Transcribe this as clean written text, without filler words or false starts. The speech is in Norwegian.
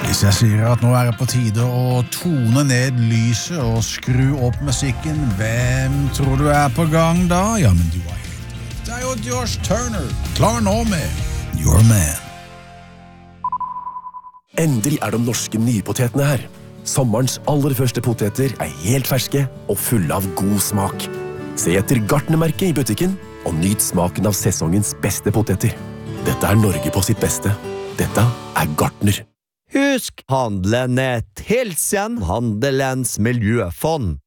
Hvis jeg sier at nå er det på tide å tone ned lyset og skru opp musikken, hvem tror du er på gang da? Ja, men du har helt rett. Det er jo Josh Turner, klar nå med Your Man. Endelig er de norske nypotetene her. Sommerens aller første poteter er helt ferske og fulle av god smak. Se etter Gartnermerket i butikken og nyt smaken av sesongens beste poteter. Dette er Norge på sitt beste. Dette er Gartner. Husk, handle nett. Hilsen Handelens miljøfond.